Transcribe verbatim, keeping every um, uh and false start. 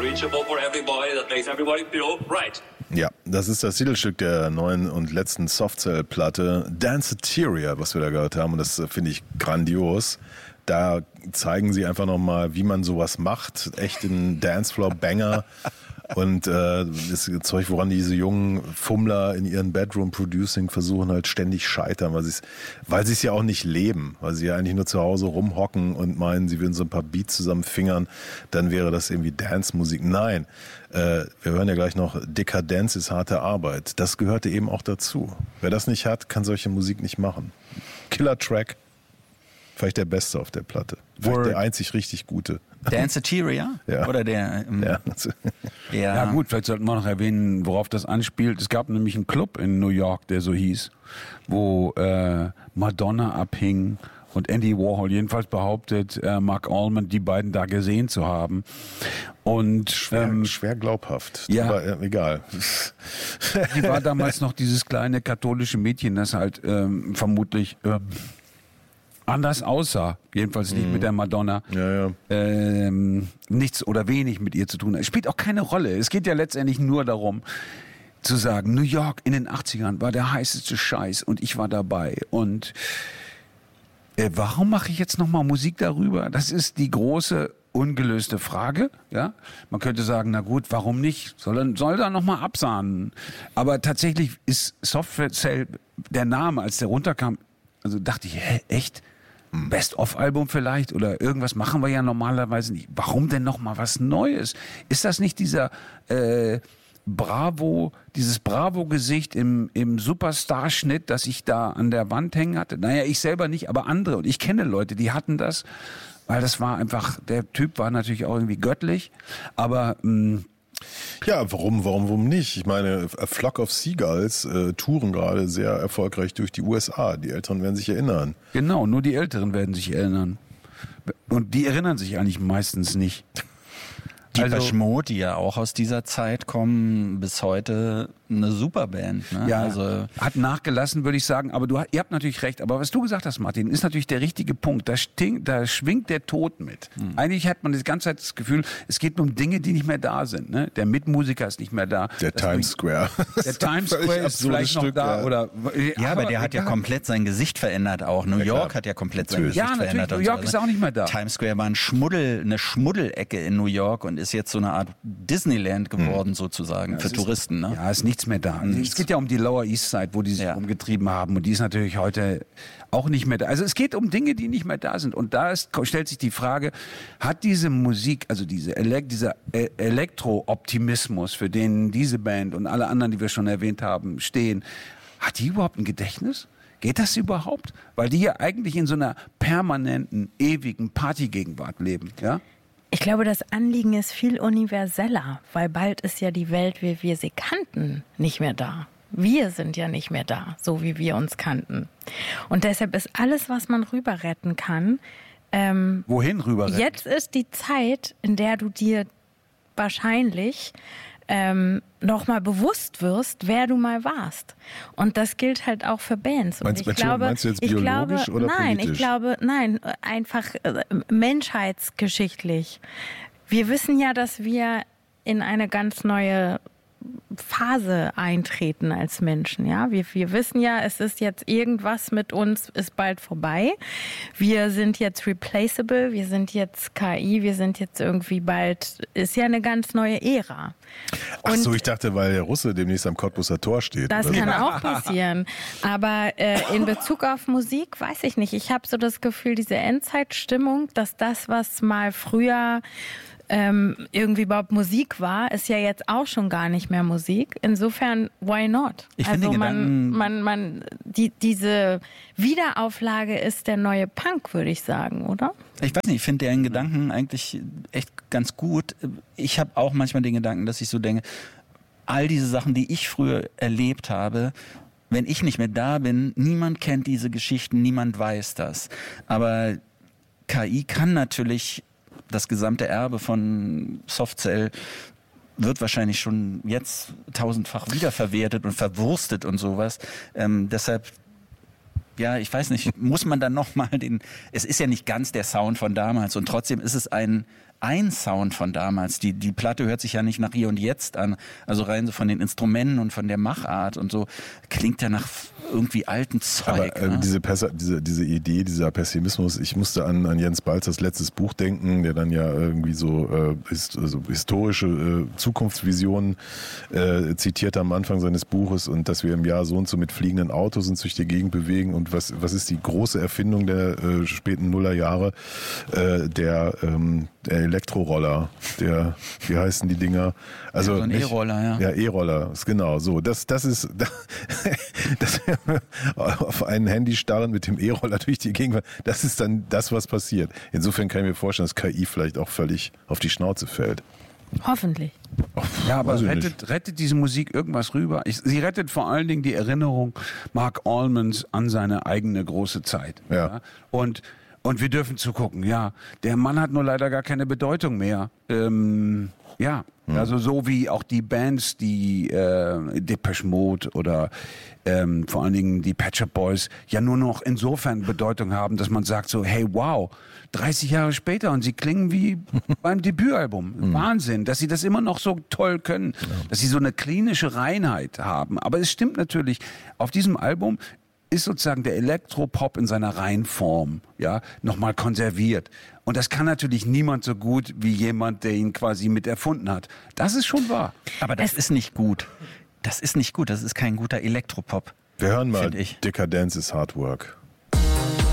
reachable for everybody, that makes everybody feel right. Ja, das ist das Titelstück der neuen und letzten Softcell-Platte Danceteria, was wir da gehört haben. Und das finde ich grandios. Da zeigen sie einfach nochmal, wie man sowas macht. Echt ein Dancefloor-Banger. Und äh, das Zeug, woran diese jungen Fummler in ihren Bedroom-Producing versuchen, halt ständig scheitern, weil sie es weil sie es ja auch nicht leben, weil sie ja eigentlich nur zu Hause rumhocken und meinen, sie würden so ein paar Beats zusammen fingern, dann wäre das irgendwie Dance-Musik. Nein, äh, wir hören ja gleich noch, Dekadenz ist harte Arbeit. Das gehörte eben auch dazu. Wer das nicht hat, kann solche Musik nicht machen. Killer-Track, vielleicht der beste auf der Platte. Vielleicht Word. der einzig richtig gute. Danceteria? Ja. Oder der... Ähm, Ja. der Ja gut, vielleicht sollten wir noch erwähnen, worauf das anspielt. Es gab nämlich einen Club in New York, der so hieß, wo äh, Madonna abhing und Andy Warhol jedenfalls behauptet, äh, Mark Allman die beiden da gesehen zu haben. Und Schwer, ähm, schwer glaubhaft, ja. aber äh, egal. die war damals noch dieses kleine katholische Mädchen, das halt ähm, vermutlich ähm, anders aussah, jedenfalls nicht Mhm. mit der Madonna, Ja, ja. ähm, nichts oder wenig mit ihr zu tun hat. Es spielt auch keine Rolle. Es geht ja letztendlich nur darum, zu sagen, New York in den achtzigern war der heißeste Scheiß und ich war dabei. Und äh, warum mache ich jetzt nochmal Musik darüber? Das ist die große ungelöste Frage. Ja, man könnte sagen, na gut, warum nicht? Soll, soll da nochmal absahnen? Aber tatsächlich ist Software Cell der Name, als der runterkam, also dachte ich, hä, echt? Best-of-Album vielleicht oder irgendwas machen wir ja normalerweise nicht. Warum denn noch mal was Neues? Ist das nicht dieser äh, Bravo, dieses Bravo-Gesicht im, im Superstar-Schnitt, das ich da an der Wand hängen hatte? Naja, ich selber nicht, aber andere. Und ich kenne Leute, die hatten das, weil das war einfach, der Typ war natürlich auch irgendwie göttlich, aber mh, Ja, warum, warum, warum nicht? Ich meine, A Flock of Seagulls äh, touren gerade sehr erfolgreich durch die U S A. Die Älteren werden sich erinnern. genau, nur die Älteren werden sich erinnern. Und die erinnern sich eigentlich meistens nicht. Die Also- Depeche Mode, die ja auch aus dieser Zeit kommen, bis heute eine Superband. Ne? Ja, Also hat nachgelassen, würde ich sagen. Aber du, ihr habt natürlich recht. Aber was du gesagt hast, Martin, ist natürlich der richtige Punkt. Da, sting, da schwingt der Tod mit. Mhm. Eigentlich hat man die ganze Zeit das Gefühl, es geht um Dinge, die nicht mehr da sind. Ne? Der Mitmusiker ist nicht mehr da. Der Das Times Square. Der Times Völlig Square ist absurdes vielleicht noch Stück, da. ja. Oder, ja, aber der hat ja egal. komplett sein Gesicht verändert auch. New Ja, York klar. hat ja komplett sein Natürlich. Gesicht Ja, natürlich. verändert. New und York so ist weiter. auch nicht mehr da. Times Square war ein Schmuddel, eine Schmuddelecke in New York und ist jetzt so eine Art Disneyland geworden sozusagen für Es ist- Touristen. Ne? Ja, ist nichts mehr da. Es geht ja um die Lower East Side, wo die sich Ja. rumgetrieben haben. Und die ist natürlich heute auch nicht mehr da. Also es geht um Dinge, die nicht mehr da sind. Und da ist, stellt sich die Frage, hat diese Musik, also diese Ele- dieser E- Elektro-Optimismus, für den diese Band und alle anderen, die wir schon erwähnt haben, stehen, hat die überhaupt ein Gedächtnis? Geht das überhaupt? Weil die ja eigentlich in so einer permanenten, ewigen Partygegenwart leben, ja? Ich glaube, das Anliegen ist viel universeller, weil bald ist ja die Welt, wie wir sie kannten, nicht mehr da. Wir sind ja nicht mehr da, so wie wir uns kannten. Und deshalb ist alles, was man rüber retten kann, ähm, Wohin rüber? retten? jetzt ist die Zeit, in der du dir wahrscheinlich ähm, nochmal bewusst wirst, wer du mal warst. Und das gilt halt auch für Bands. Und Meinst- ich meinst du- glaube, meinst du jetzt ich biologisch glaube, oder nein, politisch? ich glaube, nein, einfach äh, menschheitsgeschichtlich. Wir wissen ja, dass wir in eine ganz neue Phase eintreten als Menschen, ja. Wir, wir wissen ja, es ist jetzt irgendwas mit uns, ist bald vorbei. Wir sind jetzt replaceable, wir sind jetzt K I, wir sind jetzt irgendwie bald, ist ja eine ganz neue Ära. Ach so, Und ich dachte, weil der Russe demnächst am Cottbuser Tor steht. das oder so. kann auch passieren. Aber äh, in Bezug auf Musik weiß ich nicht. Ich habe so das Gefühl, diese Endzeitstimmung, dass das, was mal früher ähm, irgendwie überhaupt Musik war, ist ja jetzt auch schon gar nicht mehr Musik. Insofern, why not? Ich finde also den man, Gedanken- man, man, die, diese Wiederauflage ist der neue Punk, würde ich sagen, oder? Ich weiß nicht, ich finde deren Gedanken eigentlich echt ganz gut. Ich habe auch manchmal den Gedanken, dass ich so denke, all diese Sachen, die ich früher erlebt habe, wenn ich nicht mehr da bin, niemand kennt diese Geschichten, niemand weiß das. Aber K I kann natürlich das gesamte Erbe von Softcell wird wahrscheinlich schon jetzt tausendfach wiederverwertet und verwurstet und sowas. Ähm, deshalb, ja, ich weiß nicht, muss man dann nochmal den, es ist ja nicht ganz der Sound von damals und trotzdem ist es ein, ein Sound von damals. Die, die Platte hört sich ja nicht nach Hier und Jetzt an. Also rein so von den Instrumenten und von der Machart und so. Klingt ja nach irgendwie alten Zeug. Aber äh, ne? diese, Pers- diese, diese Idee, dieser Pessimismus, ich musste an, an Jens Balzers letztes Buch denken, der dann ja irgendwie so äh, hist- also historische äh, Zukunftsvisionen äh, zitiert am Anfang seines Buches und dass wir im Jahr so und so mit fliegenden Autos uns durch die Gegend bewegen und was, was ist die große Erfindung der äh, späten Nullerjahre, äh, der, ähm, der Elektroroller, der, wie heißen die Dinger? Also Ja, so ein nicht- E-Roller, ja. Ja, E-Roller, ist genau so. Das, das ist, das auf ein Handy starren mit dem E-Roller durch die Gegend, das ist dann das, was passiert. Insofern kann ich mir vorstellen, dass K I vielleicht auch völlig auf die Schnauze fällt. Hoffentlich. Ja, aber Weiß ich rettet, rettet diese Musik irgendwas rüber? Ich, sie rettet vor allen Dingen die Erinnerung Mark Almonds an seine eigene große Zeit. Ja. Und, und wir dürfen zugucken, ja. Der Mann hat nur leider gar keine Bedeutung mehr. Ähm, ja, also so wie auch die Bands, die äh, Depeche Mode oder ähm, vor allen Dingen die Pet Shop Boys ja nur noch insofern Bedeutung haben, dass man sagt so, hey, wow, dreißig Jahre später und sie klingen wie beim Debütalbum. Wahnsinn, dass sie das immer noch so toll können, dass sie so eine klinische Reinheit haben. Aber es stimmt natürlich, auf diesem Album ist sozusagen der Elektropop in seiner Reinform, ja, nochmal konserviert. Und das kann natürlich niemand so gut wie jemand, der ihn quasi mit erfunden hat. Das ist schon wahr. Aber das ist nicht gut. Das ist nicht gut. Das ist kein guter Elektropop. Wir hören mal Find ich. Decadence is Hard Work.